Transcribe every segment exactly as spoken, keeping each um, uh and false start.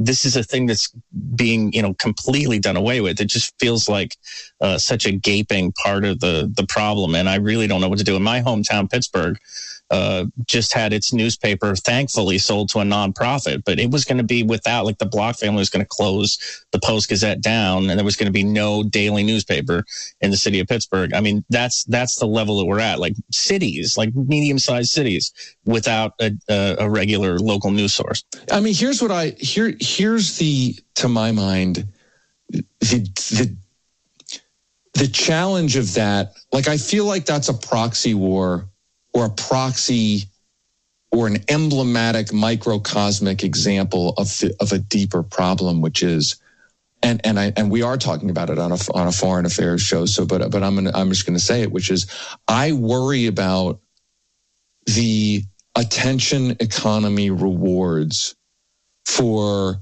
this is a thing that's being, you know, completely done away with. It just feels like uh, such a gaping part of the the problem, and I really don't know what to do. In my hometown, Pittsburgh, uh, just had its newspaper, thankfully, sold to a nonprofit, but it was going to be without, like, the Block family was going to close the Post-Gazette down, and there was going to be no daily newspaper in the city of Pittsburgh. I mean, that's that's the level that we're at. Like cities, like medium-sized cities, without a, a, a regular local news source. I mean, here's what I here. Here's the, to my mind, the the the challenge of that. Like, I feel like that's a proxy war, or a proxy, or an emblematic microcosmic example of the, of a deeper problem, which is, and and I and we are talking about it on a on a foreign affairs show. So, but but I'm gonna, I'm just going to say it, which is, I worry about the attention economy rewards for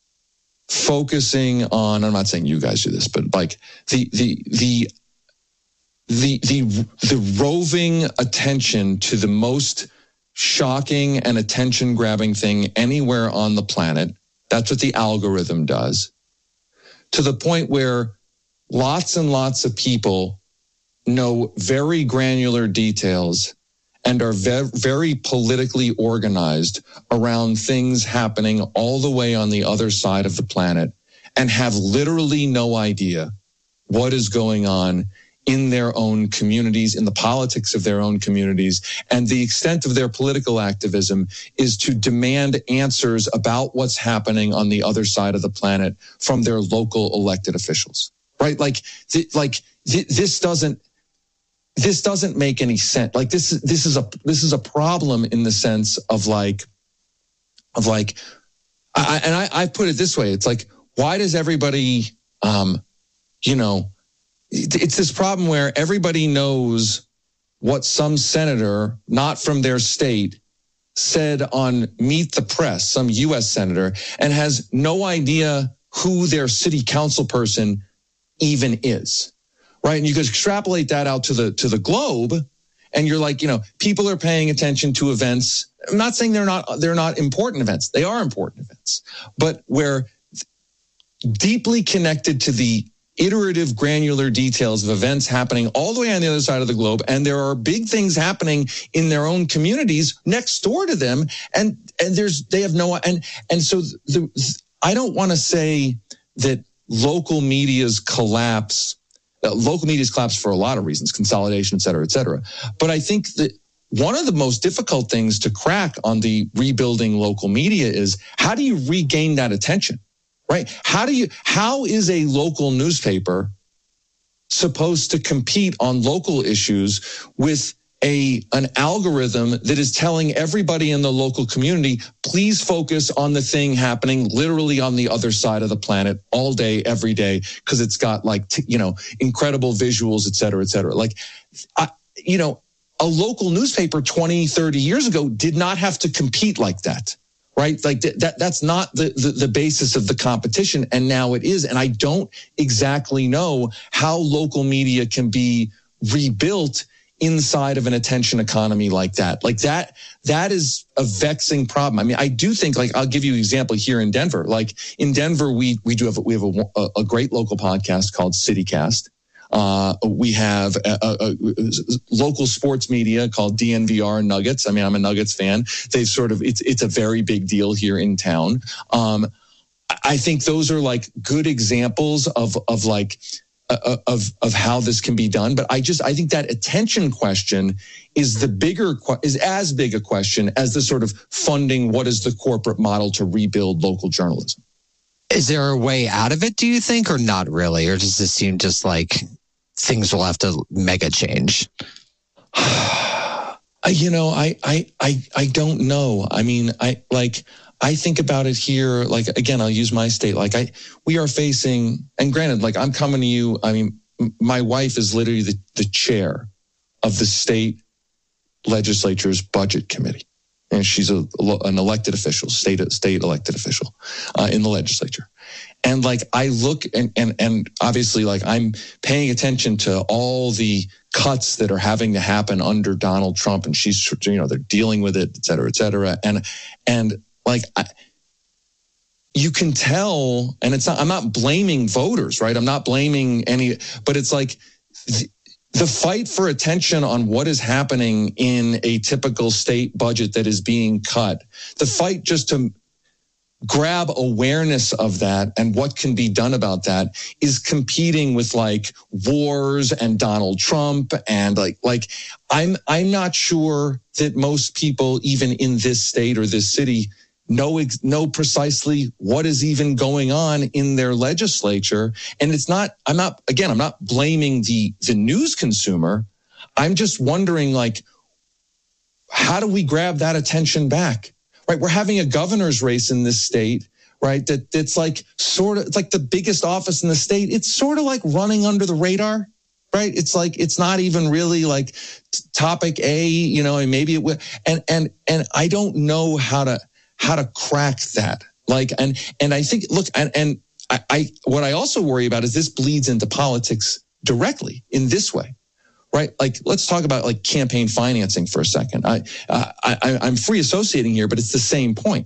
focusing on. I'm not saying you guys do this, but like the the the. The the the roving attention to the most shocking and attention-grabbing thing anywhere on the planet. That's what the algorithm does. To the point where lots and lots of people know very granular details and are very, very politically organized around things happening all the way on the other side of the planet, and have literally no idea what is going on in their own communities, in the politics of their own communities. And the extent of their political activism is to demand answers about what's happening on the other side of the planet from their local elected officials, right? Like, th- like th- this doesn't, this doesn't make any sense. Like, this is, this is a, this is a problem in the sense of like, of like, I, and I, I put it this way. It's like, why does everybody, um, you know, it's this problem where everybody knows what some senator, not from their state, said on Meet the Press, some U S senator, and has no idea who their city council person even is, right? And you can extrapolate that out to the to the globe, and you're like, you know, people are paying attention to events. I'm not saying they're not they're not important events. They are important events, but where deeply connected to the iterative, granular details of events happening all the way on the other side of the globe. And there are big things happening in their own communities next door to them. And, and there's, they have no, and, and so the, I don't want to say that local media's collapse, uh, local media's collapse for a lot of reasons, consolidation, et cetera, et cetera. But I think that one of the most difficult things to crack on the rebuilding local media is, how do you regain that attention? Right? How do you, how is a local newspaper supposed to compete on local issues with a, an algorithm that is telling everybody in the local community, please focus on the thing happening literally on the other side of the planet all day, every day, because it's got like, t- you know, incredible visuals, et cetera, et cetera. Like, I, you know, a local newspaper twenty, thirty years ago did not have to compete like that. Right? Like th- that, that's not the, the, the basis of the competition. And now it is. And I don't exactly know how local media can be rebuilt inside of an attention economy like that. Like that, that is a vexing problem. I mean, I do think, like, I'll give you an example here in Denver. Like in Denver, we, we do have, we have a, a great local podcast called CityCast. Uh, we have a, a, a local sports media called D N V R Nuggets. I mean, I'm a Nuggets fan. They've sort of, it's, it's a very big deal here in town. Um, I think those are like good examples of, of like, uh, of, of how this can be done. But I just, I think that attention question is the bigger, is as big a question as the sort of funding. What is the corporate model to rebuild local journalism? Is there a way out of it, do you think, or not really? Or does this seem just like things will have to mega change? You know, I, I, I, I don't know. I mean, I like, I think about it here. Like, again, I'll use my state. Like I, we are facing, and granted, like I'm coming to you. I mean, my wife is literally the, the chair of the state legislature's budget committee. And she's a, an elected official, state state elected official uh, in the legislature. And like I look and, and and obviously like I'm paying attention to all the cuts that are having to happen under Donald Trump, and she's, you know, they're dealing with it, et cetera, et cetera. And and like I, you can tell, and it's not, I'm not blaming voters, right? I'm not blaming any, but it's like the, the fight for attention on what is happening in a typical state budget that is being cut, the fight just to grab awareness of that and what can be done about that is competing with like wars and Donald Trump and like, like I'm, I'm not sure that most people even in this state or this city know, know precisely what is even going on in their legislature. And it's not, I'm not, again, I'm not blaming the, the news consumer. I'm just wondering like, how do we grab that attention back? Right, we're having a governor's race in this state, right? That it's like sort of, it's like the biggest office in the state. It's sort of like running under the radar, right? It's like it's not even really like topic A, you know, and maybe it would. And and and I don't know how to how to crack that. Like, and and I think, look, and and I, I what I also worry about is this bleeds into politics directly in this way. Right, like let's talk about like campaign financing for a second. I, uh, I, I'm free associating here, but it's the same point.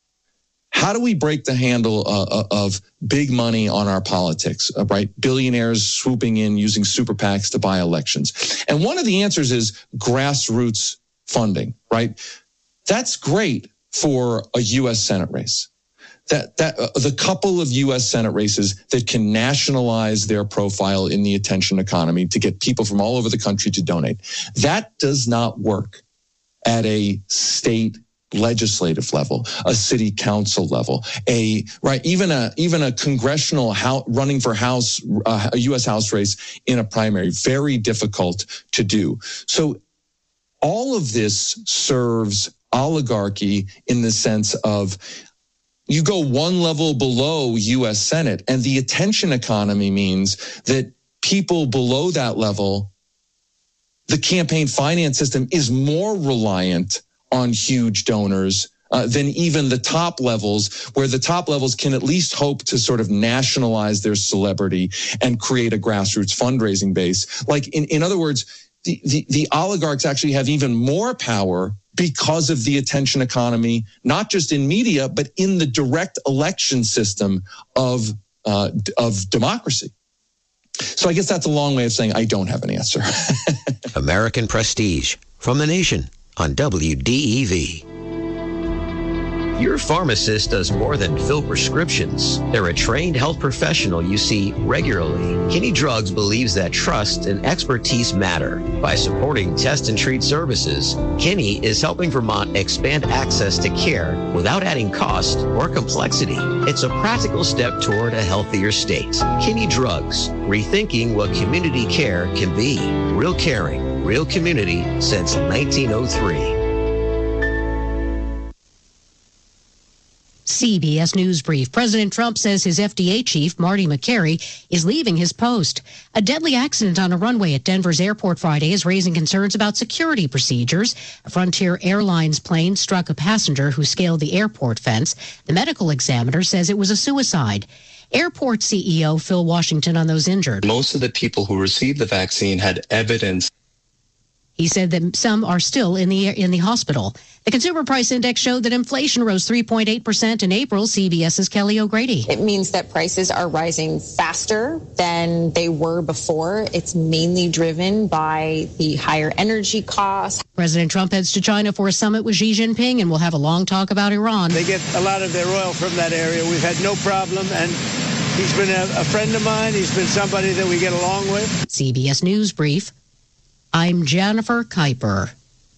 How do we break the handle uh, of big money on our politics? Uh, right, billionaires swooping in using super PACs to buy elections, and one of the answers is grassroots funding. Right, that's great for a U S Senate race. That that uh, the couple of U S Senate races that can nationalize their profile in the attention economy to get people from all over the country to donate. That does not work at a state legislative level, a city council level, a right even a even a congressional house, running for House uh, a U S House race in a primary. Very difficult to do. So all of this serves oligarchy in the sense of you go one level below U S Senate, and the attention economy means that people below that level, the campaign finance system is more reliant on huge donors uh, than even the top levels, where the top levels can at least hope to sort of nationalize their celebrity and create a grassroots fundraising base. Like, in, in other words, the, the, the oligarchs actually have even more power because of the attention economy, not just in media, but in the direct election system of uh, of democracy. So I guess that's a long way of saying I don't have an answer. American Prestige from The Nation on W D E V. Your pharmacist does more than fill prescriptions. They're a trained health professional you see regularly. Kinney Drugs believes that trust and expertise matter. By supporting test and treat services, Kinney is helping Vermont expand access to care without adding cost or complexity. It's a practical step toward a healthier state. Kinney Drugs, rethinking what community care can be. Real caring, real community since nineteen oh three. C B S News Brief. President Trump says his F D A chief, Marty Makary, is leaving his post. A deadly accident on a runway at Denver's airport Friday is raising concerns about security procedures. A Frontier Airlines plane struck a passenger who scaled the airport fence. The medical examiner says it was a suicide. Airport C E O Phil Washington on those injured. Most of the people who received the vaccine had evidence. He said that some are still in the in the hospital. The Consumer Price Index showed that inflation rose three point eight percent in April. CBS's Kelly O'Grady. It means that prices are rising faster than they were before. It's mainly driven by the higher energy costs. President Trump heads to China for a summit with Xi Jinping and will have a long talk about Iran. They get a lot of their oil from that area. We've had no problem, and he's been a, a friend of mine. He's been somebody that we get along with. C B S News Brief. I'm Jennifer Kuiper.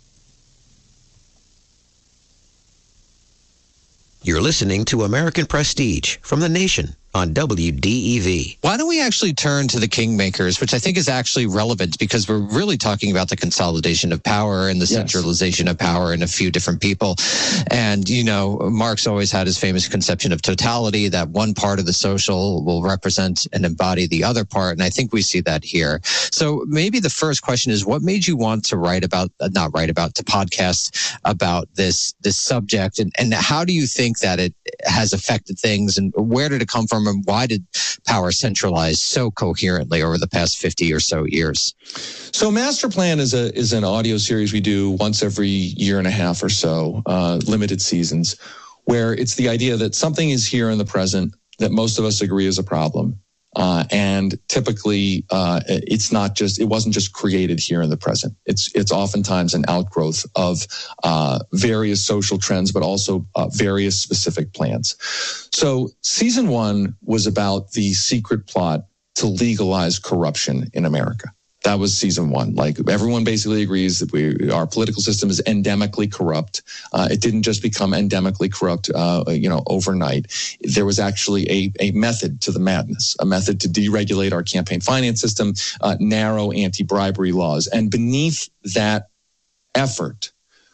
You're listening to American Prestige from The Nation on W D E V. Why don't we actually turn to the kingmakers, which I think is actually relevant because we're really talking about the consolidation of power and the yes. centralization of power in a few different people. And, you know, Marx always had his famous conception of totality, that one part of the social will represent and embody the other part. And I think we see that here. So maybe the first question is, what made you want to write about, uh, not write about, to podcast about this, this subject? And, and how do you think that it has affected things, and where did it come from? And why did power centralize so coherently over the past fifty or so years? So Master Plan is a is an audio series we do once every year and a half or so, uh, limited seasons, where it's the idea that something is here in the present that most of us agree is a problem. Uh, and typically, uh, it's not just, it wasn't just created here in the present. It's, it's oftentimes an outgrowth of, uh, various social trends, but also uh, various specific plans. So season one was about the secret plot to legalize corruption in America. That was season one. Like, everyone basically agrees that we, our political system is endemically corrupt. Uh, it didn't just become endemically corrupt, uh, you know, overnight. There was actually a, a method to the madness, a method to deregulate our campaign finance system, uh, narrow anti-bribery laws. And beneath that effort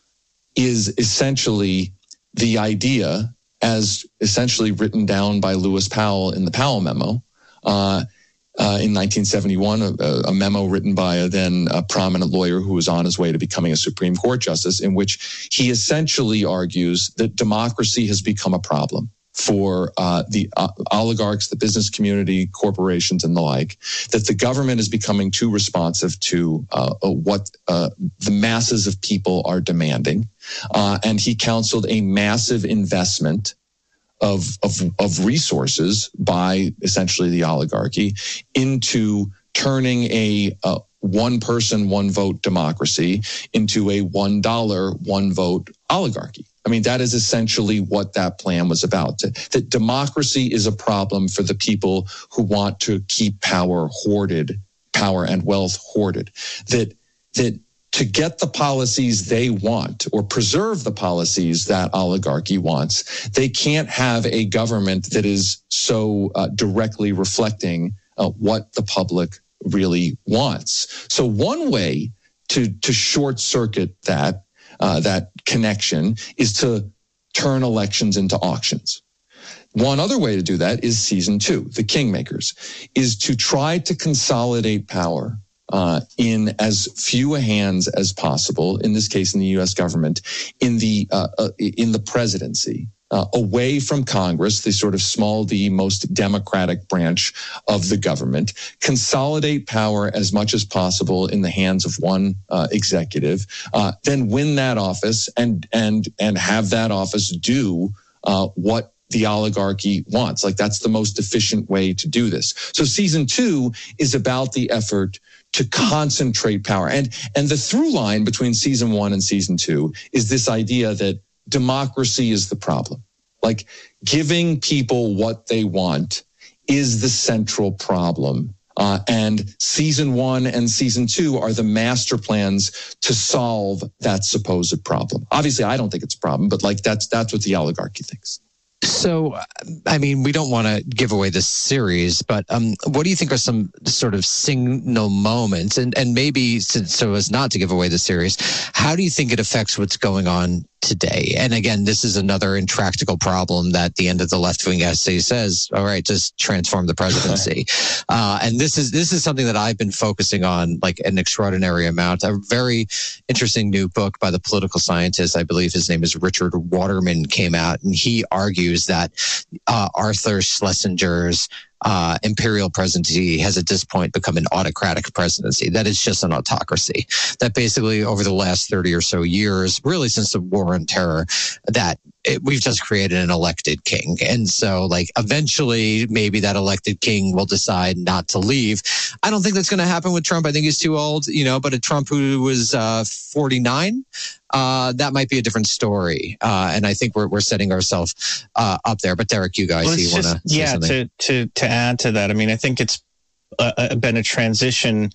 is essentially the idea, as essentially written down by Lewis Powell in the Powell Memo, uh, Uh, in nineteen seventy-one, a, a memo written by a then a prominent lawyer who was on his way to becoming a Supreme Court justice, in which he essentially argues that democracy has become a problem for uh, the uh, oligarchs, the business community, corporations, and the like, that the government is becoming too responsive to uh, what uh, the masses of people are demanding. Uh, and he counseled a massive investment Of, of of resources by essentially the oligarchy into turning a, a one person, one vote democracy into a one dollar, one vote oligarchy. I mean, that is essentially what that plan was about. That democracy is a problem for the people who want to keep power hoarded, power and wealth hoarded. That that to get the policies they want or preserve the policies that oligarchy wants, they can't have a government that is so uh, directly reflecting uh, what the public really wants. So one way to to short circuit that uh, that connection is to turn elections into auctions. One other way to do that is season two, the Kingmakers, is to try to consolidate power Uh, in as few hands as possible, in this case in the U S government, in the uh, uh, in the presidency, uh, away from Congress, the sort of small d, most democratic branch of the government, consolidate power as much as possible in the hands of one uh, executive, uh, then win that office and and and have that office do uh, what the oligarchy wants. Like, that's the most efficient way to do this. So season two is about the effort to concentrate power. And, and the through line between season one and season two is this idea that democracy is the problem. Like, giving people what they want is the central problem. Uh, and season one and season two are the master plans to solve that supposed problem. Obviously, I don't think it's a problem, but like, that's, that's what the oligarchy thinks. So, I mean, we don't want to give away this series, but um, what do you think are some sort of signal moments, and, and maybe so, so as not to give away the series, how do you think it affects what's going on today? And again, this is another intractable problem that the end of the left-wing essay says, all right, just transform the presidency. uh, and this is this is something that I've been focusing on like an extraordinary amount. A very interesting new book by the political scientist, I believe his name is Richard Waterman, came out, and he argues that uh, Arthur Schlesinger's Uh, imperial presidency has at this point become an autocratic presidency. That is just an autocracy. That basically over the last thirty or so years, really since the war on terror, that it, we've just created an elected king. And so like eventually maybe that elected king will decide not to leave. I don't think that's going to happen with Trump. I think he's too old, you know, but a Trump who was uh, forty-nine, uh, that might be a different story. Uh, and I think we're we're setting ourselves uh, up there. But Derek, you guys, well, do you want to say yeah, something? to to to add to that, I mean, I think it's uh, been a transition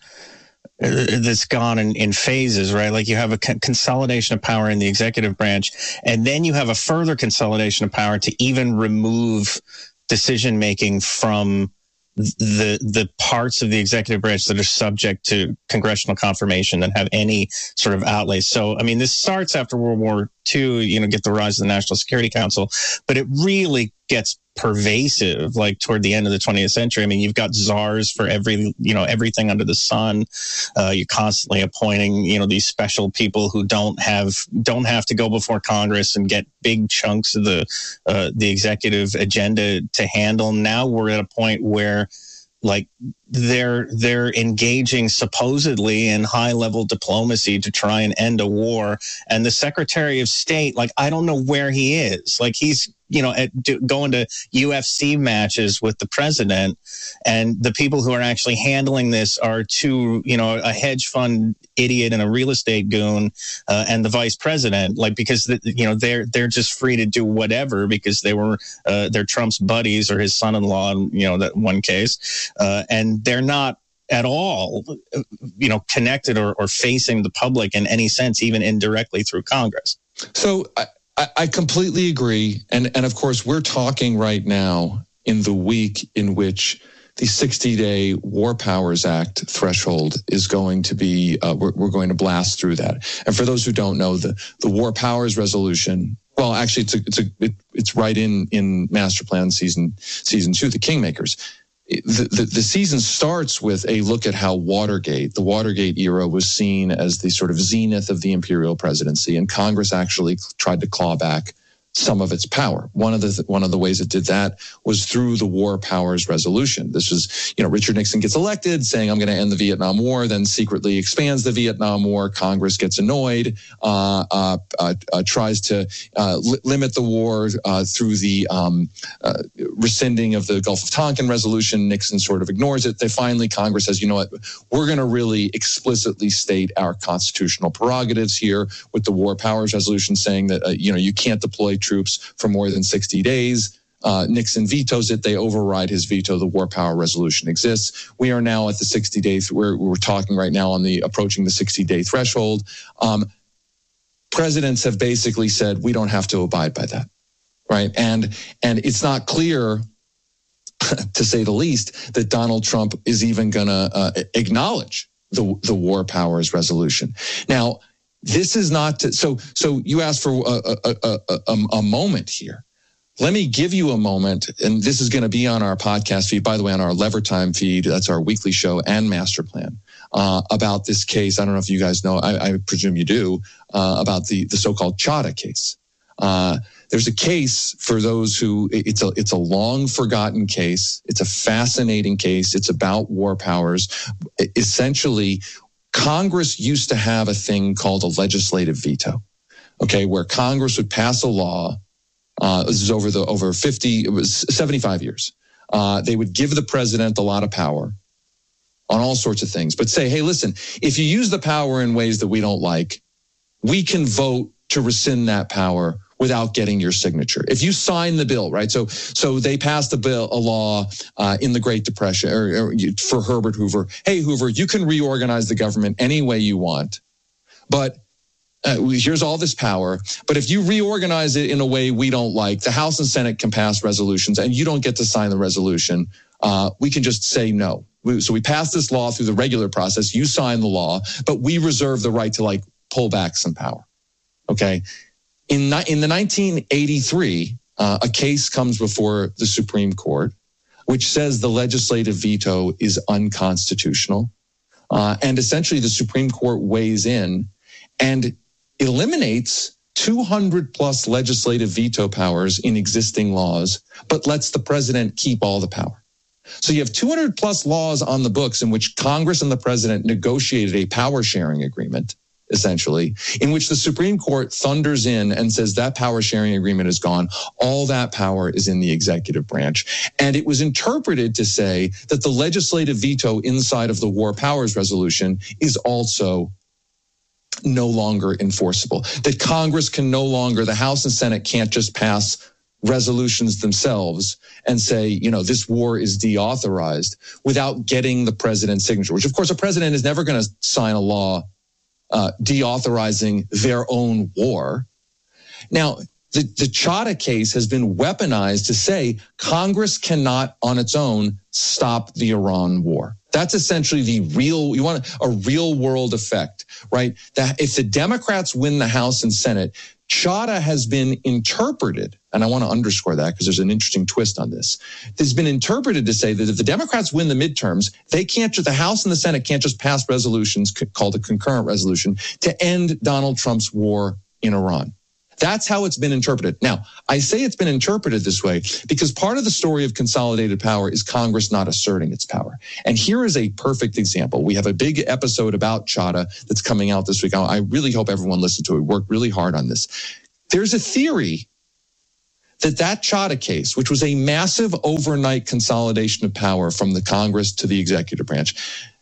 that's gone in, in phases, right? Like, you have a con- consolidation of power in the executive branch, and then you have a further consolidation of power to even remove decision making from the the parts of the executive branch that are subject to congressional confirmation that have any sort of outlay. So, I mean, this starts after World War Two, you know, get the rise of the National Security Council, but it really gets pervasive, like toward the end of the twentieth century. I mean, you've got czars for every, you know, everything under the sun. Uh, you're constantly appointing, you know, these special people who don't have don't have to go before Congress and get big chunks of the uh, the executive agenda to handle. Now we're at a point where, like, they're they're engaging supposedly in high level diplomacy to try and end a war. And the Secretary of State, like, I don't know where he is. Like, he's, you know, at, do, going to U F C matches with the president, and the people who are actually handling this are two, you know, a hedge fund idiot and a real estate goon, uh, and the vice president. Like, because the, you know they're they're just free to do whatever because they were uh, they're Trump's buddies or his son-in-law in, you know, that one case, uh, and they're not at all, you know, connected or, or facing the public in any sense, even indirectly through Congress. So. I- I completely agree. And, and of course, we're talking right now in the week in which the sixty-day War Powers Act threshold is going to be, uh, we're, we're going to blast through that. And for those who don't know, the, the War Powers Resolution, well, actually, it's a, it's a, it, it's right in, in Master Plan season, season two, the Kingmakers. The, the, the season starts with a look at how Watergate, the Watergate era, was seen as the sort of zenith of the imperial presidency, and Congress actually tried to claw back some of its power. One of the one of the ways it did that was through the War Powers Resolution. This was, you know, Richard Nixon gets elected saying, I'm going to end the Vietnam War, then secretly expands the Vietnam War. Congress gets annoyed, uh, uh, uh, uh tries to uh, li- limit the war uh, through the um, uh, rescinding of the Gulf of Tonkin Resolution. Nixon sort of ignores it. They finally, Congress says, you know what, we're going to really explicitly state our constitutional prerogatives here with the War Powers Resolution, saying that, uh, you know, you can't deploy troops for more than sixty days. Uh, Nixon vetoes it. They override his veto. The War Power Resolution exists. We are now at the sixty days. We're, we're talking right now on the approaching the sixty day threshold. Um, presidents have basically said, we don't have to abide by that. Right. And, and it's not clear, to say the least, that Donald Trump is even going to uh, acknowledge the, the War Powers Resolution. Now, this is not to, so. So you asked for a, a, a, a, a moment here. Let me give you a moment, and this is going to be on our podcast feed. By the way, on our Lever Time feed, that's our weekly show and master plan uh, about this case. I don't know if you guys know. I, I presume you do uh, about the the so-called Chadha case. Uh, there's a case for those who it's a it's a long forgotten case. It's a fascinating case. It's about war powers. Essentially, Congress used to have a thing called a legislative veto, okay, where Congress would pass a law. Uh, this is over the over fifty, it was seventy-five years. Uh, they would give the president a lot of power on all sorts of things, but say, hey, listen, if you use the power in ways that we don't like, we can vote to rescind that power without getting your signature. If you sign the bill, right? So, so they passed a bill, a law uh, in the Great Depression or, or for Herbert Hoover. Hey, Hoover, you can reorganize the government any way you want, but uh, here's all this power. But if you reorganize it in a way we don't like, the House and Senate can pass resolutions, and you don't get to sign the resolution. Uh, we can just say no. We, so we pass this law through the regular process. You sign the law, but we reserve the right to like pull back some power. Okay. In, in the nineteen eighty-three, uh, a case comes before the Supreme Court, which says the legislative veto is unconstitutional. Uh, and essentially the Supreme Court weighs in and eliminates two hundred plus legislative veto powers in existing laws, but lets the president keep all the power. So you have two hundred plus laws on the books in which Congress and the president negotiated a power sharing agreement, essentially, in which the Supreme Court thunders in and says that power sharing agreement is gone. All that power is in the executive branch. And it was interpreted to say that the legislative veto inside of the War Powers Resolution is also no longer enforceable. That Congress can no longer, the House and Senate can't just pass resolutions themselves and say, you know, this war is deauthorized without getting the president's signature, which of course a president is never going to sign a law Uh, deauthorizing their own war. Now, the, the Chadha case has been weaponized to say Congress cannot on its own stop the Iran war. That's essentially the real, you want a real world effect, right? That if the Democrats win the House and Senate, Chadha has been interpreted, and I want to underscore that because there's an interesting twist on this. It's been interpreted to say that if the Democrats win the midterms, they can't just, the House and the Senate can't just pass resolutions called a concurrent resolution to end Donald Trump's war in Iran. That's how it's been interpreted. Now, I say it's been interpreted this way because part of the story of consolidated power is Congress not asserting its power. And here is a perfect example. We have a big episode about Chadha that's coming out this week. I really hope everyone listened to it. We worked really hard on this. There's a theory that that Chadha case, which was a massive overnight consolidation of power from the Congress to the executive branch,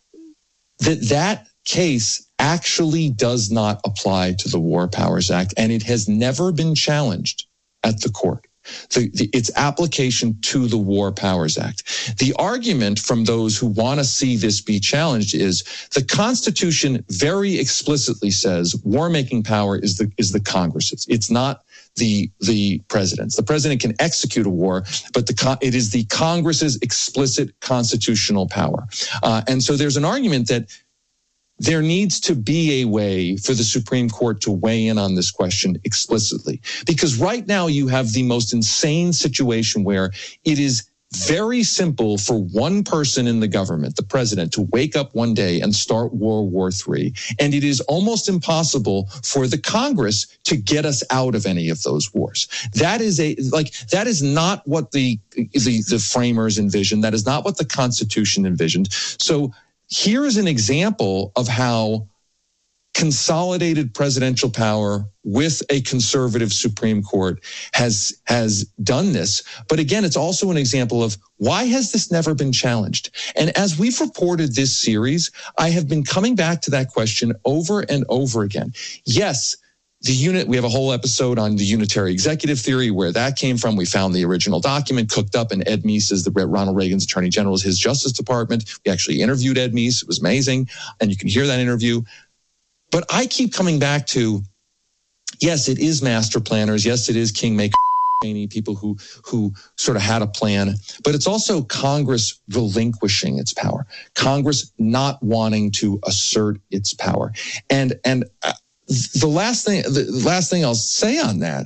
that that case actually does not apply to the War Powers Act, and it has never been challenged at the court. The, the, its application to the War Powers Act. The argument from those who want to see this be challenged is the Constitution very explicitly says war-making power is the is the Congress. It's, it's not the the president's. The president can execute a war, but the it is the Congress's explicit constitutional power. Uh, and so there's an argument that there needs to be a way for the Supreme Court to weigh in on this question explicitly. Because right now you have the most insane situation where it is very simple for one person in the government, the president, to wake up one day and start World War Three. And it is almost impossible for the Congress to get us out of any of those wars. That is a, like, that is not what the, the, the framers envisioned. That is not what the Constitution envisioned. So here is an example of how consolidated presidential power with a conservative Supreme Court has has done this. But again, it's also an example of why has this never been challenged? And as we've reported this series, I have been coming back to that question over and over again. Yes, the unit, we have a whole episode on the unitary executive theory, where that came from. We found the original document cooked up, and Ed Meese is the Ronald Reagan's attorney general, is his Justice Department. We actually interviewed Ed Meese. It was amazing. And you can hear that interview. But I keep coming back to, yes, it is master planners. Yes, it is kingmaker, people who, who sort of had a plan, but it's also Congress relinquishing its power, Congress not wanting to assert its power. And, and, uh, The last thing, the last thing I'll say on that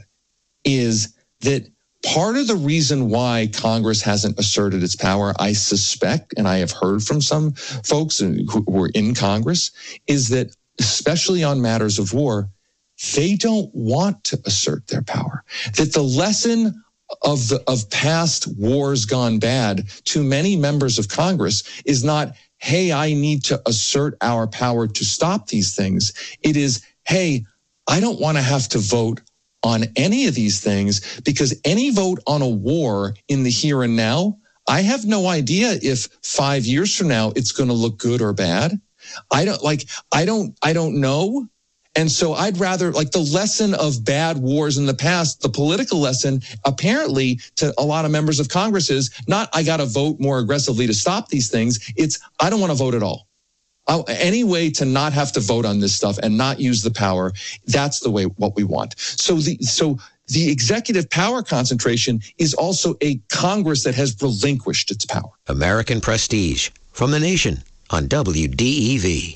is that part of the reason why Congress hasn't asserted its power, I suspect, and I have heard from some folks who were in Congress, is that especially on matters of war, they don't want to assert their power. That the lesson of the of past wars gone bad to many members of Congress is not, hey, I need to assert our power to stop these things. It is, hey, I don't want to have to vote on any of these things, because any vote on a war in the here and now, I have no idea if five years from now it's going to look good or bad. I don't like, I don't, I don't know. And so I'd rather, like, the lesson of bad wars in the past, the political lesson apparently to a lot of members of Congress is not, I got to vote more aggressively to stop these things. It's, I don't want to vote at all. Oh, any way to not have to vote on this stuff and not use the power, that's the way what we want. So the so the executive power concentration is also a Congress that has relinquished its power. American Prestige from The Nation on W D E V.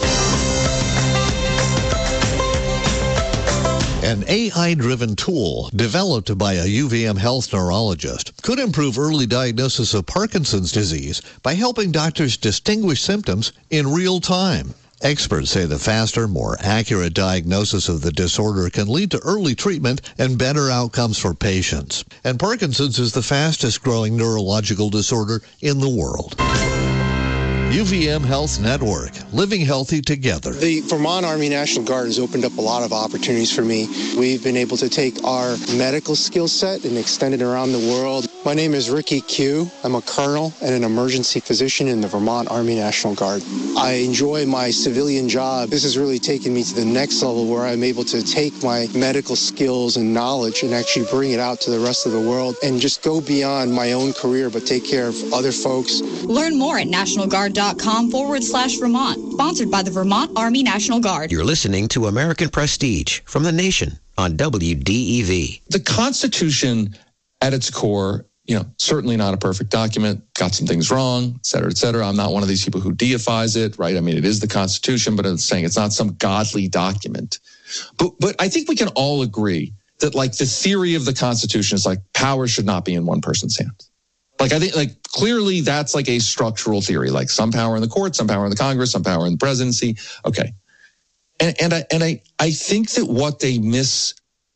An A I-driven tool developed by a U V M health neurologist could improve early diagnosis of Parkinson's disease by helping doctors distinguish symptoms in real time. Experts say the faster, more accurate diagnosis of the disorder can lead to early treatment and better outcomes for patients. And Parkinson's is the fastest growing neurological disorder in the world. U V M Health Network, living healthy together. The Vermont Army National Guard has opened up a lot of opportunities for me. We've been able to take our medical skill set and extend it around the world. My name is Ricky Q. I'm a colonel and an emergency physician in the Vermont Army National Guard. I enjoy my civilian job. This has really taken me to the next level, where I'm able to take my medical skills and knowledge and actually bring it out to the rest of the world and just go beyond my own career, but take care of other folks. Learn more at nationalguard.com forward slash Vermont. Sponsored by the Vermont Army National Guard. You're listening to American Prestige from The Nation on W D E V. The Constitution at its core, you know, certainly not a perfect document, got some things wrong, et cetera, et cetera. I'm not one of these people who deifies it, right? I mean, it is the Constitution, but I'm saying it's not some godly document. But but I think we can all agree that, like, the theory of the Constitution is like power should not be in one person's hands. Like, I think, like, clearly that's like a structural theory, like some power in the court, some power in the Congress, some power in the presidency. Okay. And, and I, and I, I think that what they miss,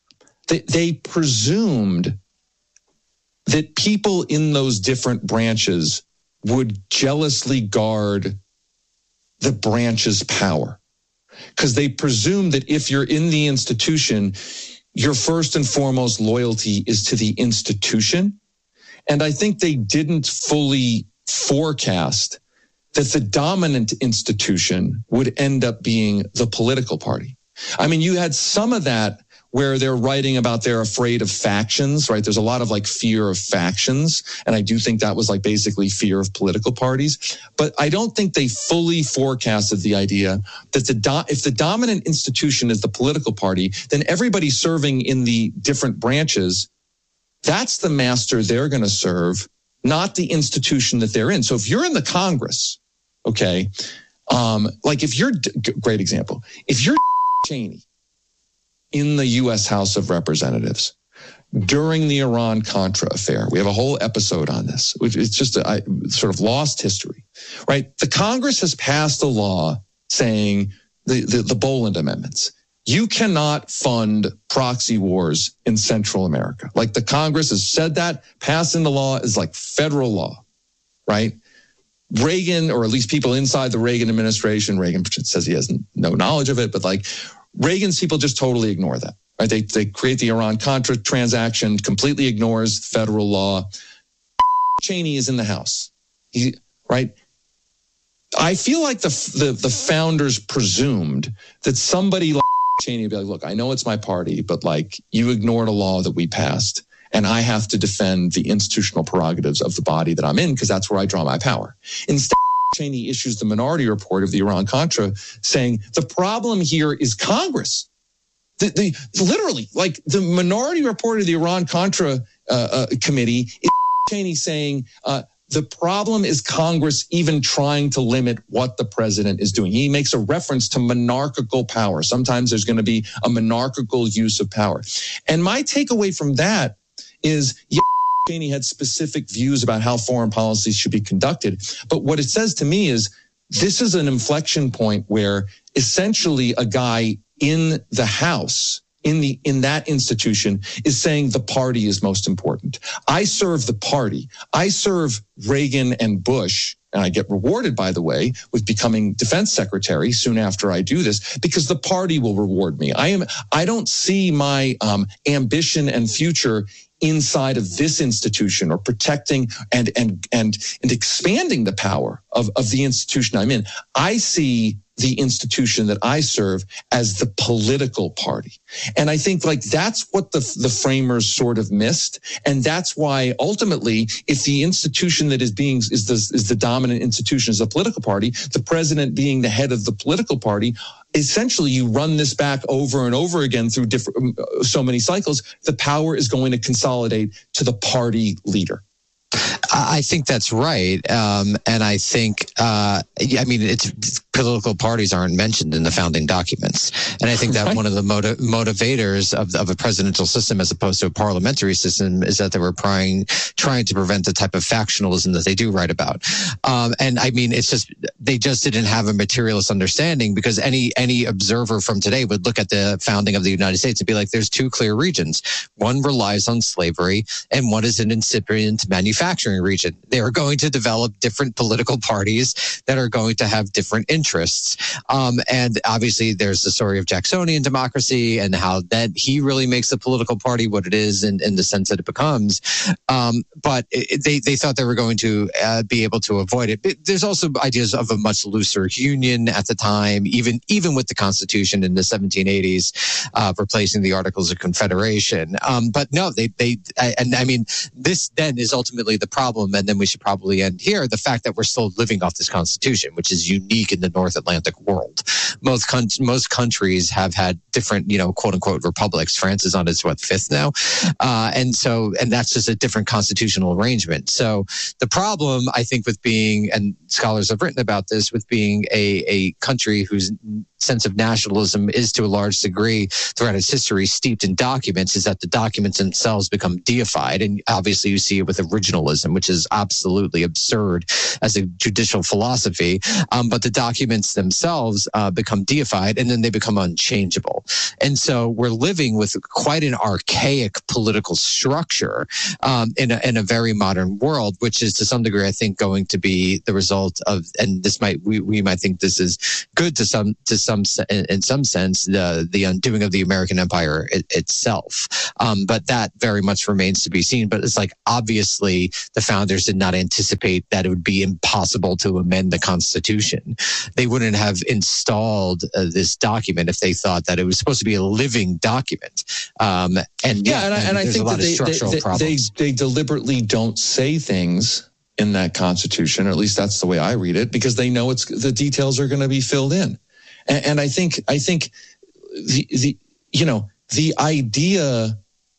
they, they presumed that people in those different branches would jealously guard the branch's power. Because they presume that if you're in the institution, your first and foremost loyalty is to the institution. And I think they didn't fully forecast that the dominant institution would end up being the political party. I mean, you had some of that where they're writing about they're afraid of factions, right? There's a lot of like fear of factions. And I do think that was like basically fear of political parties. But I don't think they fully forecasted the idea that the do- if the dominant institution is the political party, then everybody serving in the different branches, that's the master they're going to serve, not the institution that they're in. So if you're in the Congress, okay, um, like if you're, great example, if you're Cheney, in the U S House of Representatives during the Iran-Contra affair. We have a whole episode on this. It's just a, I, sort of lost history, right? The Congress has passed a law saying the, the, the Boland amendments. You cannot fund proxy wars in Central America. Like the Congress has said that, passing the law is like federal law, right? Reagan, or at least people inside the Reagan administration, Reagan says he has no knowledge of it, but like Reagan's people just totally ignore that, right? They they create the Iran-Contra transaction, completely ignores federal law. Cheney is in the House, he, right? I feel like the, the the founders presumed that somebody like Cheney would be like, look, I know it's my party, but like you ignored a law that we passed, and I have to defend the institutional prerogatives of the body that I'm in because that's where I draw my power. Instead, Cheney issues the Minority Report of the Iran-Contra saying the problem here is Congress. The, the literally, like the Minority Report of the Iran-Contra uh, uh, committee is Cheney saying uh, the problem is Congress even trying to limit what the president is doing. He makes a reference to monarchical power. Sometimes there's going to be a monarchical use of power. And my takeaway from that is, yeah, Cheney had specific views about how foreign policy should be conducted. But what it says to me is this is an inflection point where essentially a guy in the House, in the in that institution, is saying the party is most important. I serve the party. I serve Reagan and Bush, and I get rewarded, by the way, with becoming defense secretary soon after I do this, because the party will reward me. I am. I don't see my um, ambition and future inside of this institution or protecting and and and and expanding the power of, of the institution I'm in. I see the institution that I serve as the political party. And I think like that's what the the framers sort of missed. And that's why ultimately, if the institution that is being is the is the dominant institution is a political party, the president being the head of the political party, essentially you run this back over and over again through different so many cycles, the power is going to consolidate to the party leader. I think that's right. Um, and I think, uh, I mean, it's political parties aren't mentioned in the founding documents. And I think that right. one of the motiv- motivators of, of a presidential system as opposed to a parliamentary system is that they were trying, trying to prevent the type of factionalism that they do write about. Um, and I mean, it's just, they just didn't have a materialist understanding, because any, any observer from today would look at the founding of the United States and be like, there's two clear regions. One relies on slavery and one is an incipient manufacturing region. They are going to develop different political parties that are going to have different interests. Um, and obviously there's the story of Jacksonian democracy and how that he really makes the political party what it is in, in the sense that it becomes. Um, but it, they, they thought they were going to uh, be able to avoid it. But there's also ideas of a much looser union at the time, even, even with the Constitution in the seventeen eighties, uh, replacing the Articles of Confederation. Um, but no, they, they, and I mean, this then is ultimately the problem. And then we should probably end here. The fact that we're still living off this Constitution, which is unique in the North Atlantic world. Most con- most countries have had different, you know, quote unquote republics. France is on its what fifth now, uh, and so and that's just a different constitutional arrangement. So the problem, I think, with being, and scholars have written about this, with being a a country whose sense of nationalism is to a large degree throughout its history steeped in documents is that the documents themselves become deified. And obviously you see it with originalism, which is absolutely absurd as a judicial philosophy. Um, but the documents themselves uh, become deified and then they become unchangeable. And so we're living with quite an archaic political structure um, in, a, in a very modern world, which is to some degree, I think, going to be the result of, and this might, we, we might think this is good to some, to some, in some sense, the, the undoing of the American empire it, itself. Um, but that very much remains to be seen. But it's like, obviously the founders did not anticipate that it would be impossible to amend the Constitution. They wouldn't have installed uh, this document if they thought that it was supposed to be a living document. Um, and yeah, yeah, and, I, and I think that they, they, they, they deliberately don't say things in that Constitution, or at least that's the way I read it, because they know it's the details are going to be filled in. And, and I think I think the the you know the idea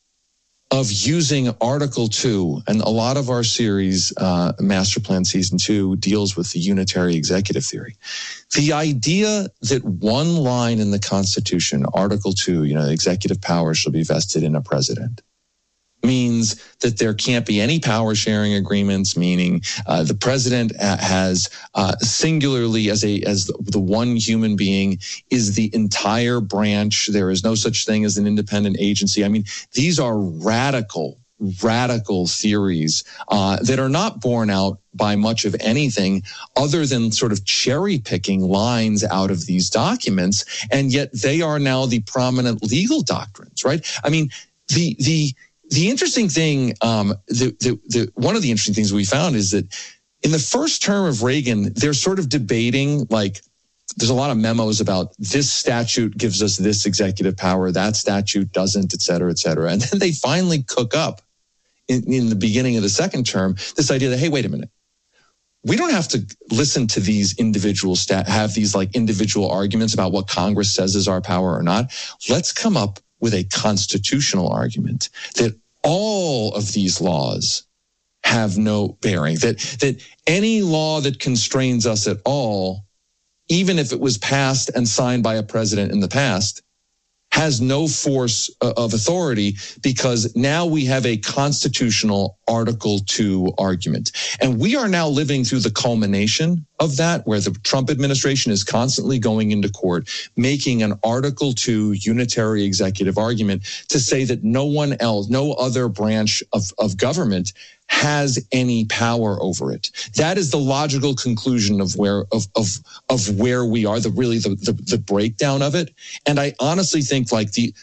of using Article Two, and a lot of our series, uh, Master Plan Season Two, deals with the unitary executive theory. The idea that one line in the Constitution, Article Two, you know, executive power shall be vested in a president, means that there can't be any power sharing agreements, meaning uh, the president has uh, singularly as a as the, the one human being is the entire branch. There is no such thing as an independent agency. I mean, these are radical, radical theories uh, that are not borne out by much of anything other than sort of cherry picking lines out of these documents. And yet they are now the prominent legal doctrines, right? I mean, the, the, The interesting thing, um, the, the, the, one of the interesting things we found is that in the first term of Reagan, they're sort of debating, like, there's a lot of memos about this statute gives us this executive power, that statute doesn't, et cetera, et cetera. And then they finally cook up in, in the beginning of the second term this idea that, hey, wait a minute. We don't have to listen to these individual stat, have these like individual arguments about what Congress says is our power or not. Let's come up with a constitutional argument that all of these laws have no bearing, that that any law that constrains us at all, even if it was passed and signed by a president in the past, has no force of authority because now we have a constitutional Article Two argument. And we are now living through the culmination of that, where the Trump administration is constantly going into court, making an Article Two unitary executive argument to say that no one else, no other branch of, of government has any power over it. That is the logical conclusion of where of of of where we are, the really the, the the breakdown of it. And I honestly think like the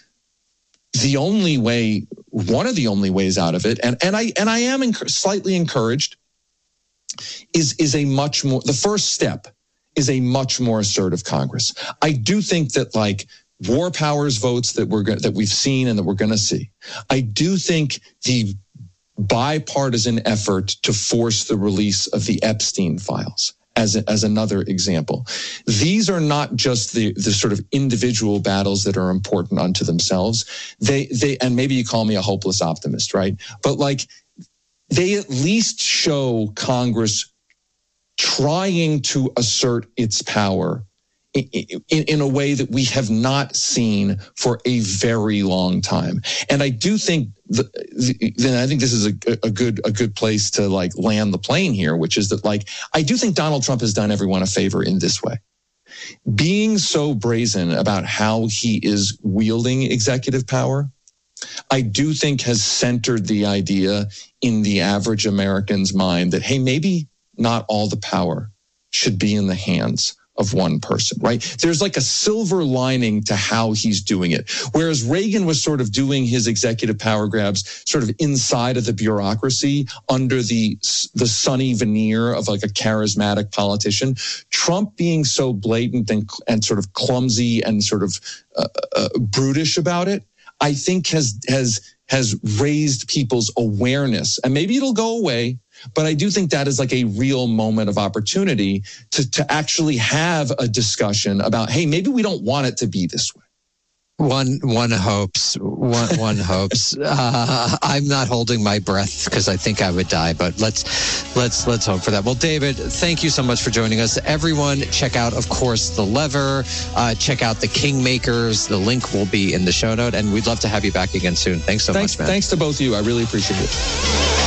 the only way, one of the only ways out of it, and and I and I am enc- slightly encouraged, is is a much more the first step is a much more assertive Congress. I do think that like war powers votes that we're that we've seen and that we're going to see. I do think the bipartisan effort to force the release of the Epstein files as a, as another example. These are not just the the sort of individual battles that are important unto themselves. They they and maybe you call me a hopeless optimist, right? But like they at least show Congress trying to assert its power in, in, in a way that we have not seen for a very long time. And I do think the, the, then I think this is a, a good a good place to like land the plane here, which is that like I do think Donald Trump has done everyone a favor in this way. Being so brazen about how he is wielding executive power, I do think has centered the idea in the average American's mind that, hey, maybe not all the power should be in the hands of one person, right? There's like a silver lining to how he's doing it. Whereas Reagan was sort of doing his executive power grabs sort of inside of the bureaucracy under the, the sunny veneer of like a charismatic politician. Trump being so blatant and, and sort of clumsy and sort of uh, uh, brutish about it, I think has, has, has raised people's awareness. And maybe it'll go away, but I do think that is like a real moment of opportunity to, to actually have a discussion about, hey, maybe we don't want it to be this way. One one hopes one one hopes. Uh, I'm not holding my breath because I think I would die. But let's let's let's hope for that. Well, David, thank you so much for joining us. Everyone, check out, of course, The Lever. Uh, check out The Kingmakers. The link will be in the show note, and we'd love to have you back again soon. Thanks so thanks, much, man. Thanks to both of you. I really appreciate it.